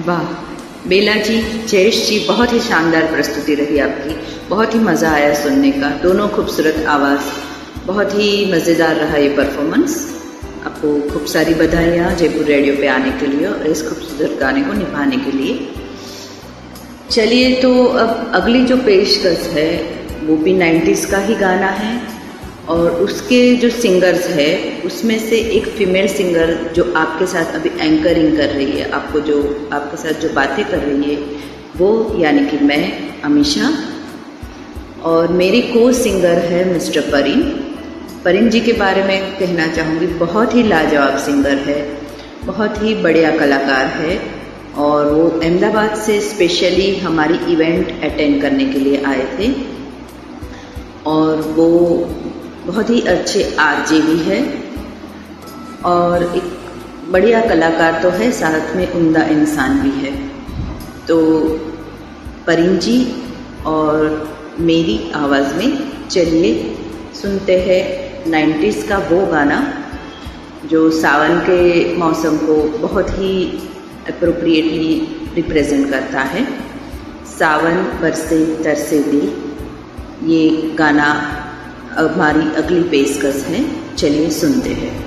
वाह बेला जी, जयेश जी, बहुत ही शानदार प्रस्तुति रही आपकी। बहुत ही मज़ा आया सुनने का, दोनों खूबसूरत आवाज़, बहुत ही मज़ेदार रहा ये परफॉर्मेंस। आपको खूब सारी बधाइयाँ जयपुर रेडियो पे आने के लिए और इस खूबसूरत गाने को निभाने के लिए। चलिए तो अब अगली जो पेशकश है वो भी 90s का ही गाना है और उसके जो सिंगर्स है उसमें से एक फीमेल सिंगर जो आपके साथ अभी एंकरिंग कर रही है, आपके साथ जो बातें कर रही है वो यानी कि मैं अमीशा, और मेरी को सिंगर है मिस्टर परिन जी के बारे में कहना चाहूँगी। बहुत ही लाजवाब सिंगर है, बहुत ही बढ़िया कलाकार है और वो अहमदाबाद से स्पेशली हमारी इवेंट अटेंड करने के लिए आए थे और वो बहुत ही अच्छे आरजे भी है और एक बढ़िया कलाकार तो है, साथ में उम्दा इंसान भी है। तो परिन जी और मेरी आवाज़ में चलिए सुनते हैं 90s का वो गाना जो सावन के मौसम को बहुत ही अप्रोप्रिएटली रिप्रेजेंट करता है। सावन बरसे तरसे दिल, ये गाना हमारी अगली पेशकश है, चलिए सुनते हैं।